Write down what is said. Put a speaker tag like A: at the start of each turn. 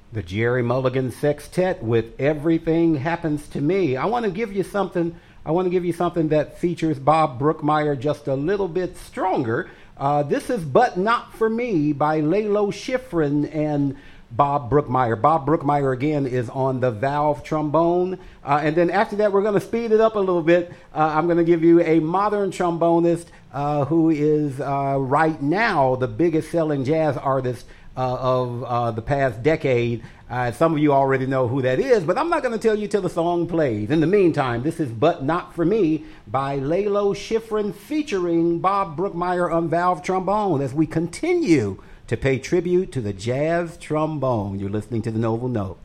A: The Jerry Mulligan Sextet with Everything Happens to Me. I want to give you something. That features Bob Brookmeyer just a little bit stronger. This is But Not For Me by Lalo Schifrin and Bob Brookmeyer. Bob Brookmeyer, again, is on the valve trombone. And then after that, we're going to speed it up a little bit. I'm going to give you a modern trombonist who is right now the biggest selling jazz artist of the past decade. Some of you already know who that is, but I'm not going to tell you till the song plays. In the meantime, this is But Not For Me by Lalo Schifrin featuring Bob Brookmeyer on valve trombone as we continue to pay tribute to the jazz trombone. You're listening to The Noble Note.